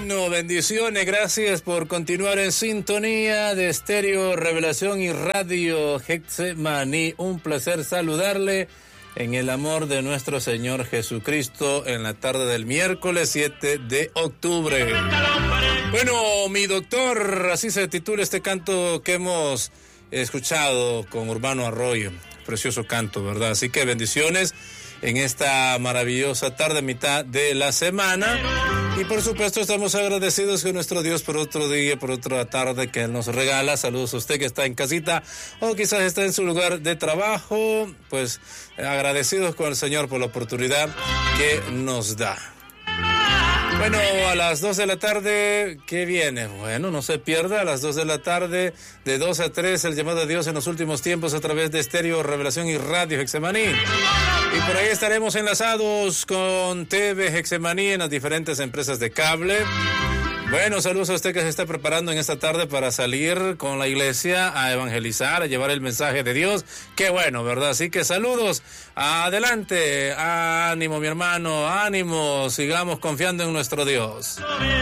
Bueno, bendiciones, gracias por continuar en sintonía de Estéreo Revelación y Radio Getsemaní. Un placer saludarle en el amor de nuestro Señor Jesucristo en la tarde del miércoles 7 de octubre. Bueno, mi doctor, así se titula este canto que hemos escuchado con Urbano Arroyo. Precioso canto, ¿verdad? Así que bendiciones en esta maravillosa tarde, mitad de la semana. Y por supuesto estamos agradecidos con nuestro Dios por otro día, por otra tarde que Él nos regala. Saludos a usted que está en casita o quizás está en su lugar de trabajo. Pues agradecidos con el Señor por la oportunidad que nos da. Bueno, a las 2 de la tarde, ¿qué viene? Bueno, no se pierda, a las 2 de la tarde, de 2 a 3, el llamado a Dios en los últimos tiempos a través de Estéreo Revelación y Radio Getsemaní. Y por ahí estaremos enlazados con TV Getsemaní en las diferentes empresas de cable. Bueno, saludos a usted que se está preparando en esta tarde para salir con la iglesia a evangelizar, a llevar el mensaje de Dios. Qué bueno, ¿verdad? Así que saludos. Adelante. Ánimo, mi hermano. Ánimo. Sigamos confiando en nuestro Dios.